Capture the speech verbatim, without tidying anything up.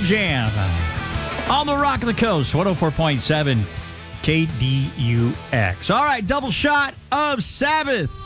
Jam on the Rock of the Coast, one oh four point seven K D U X. All right, double shot of Sabbath.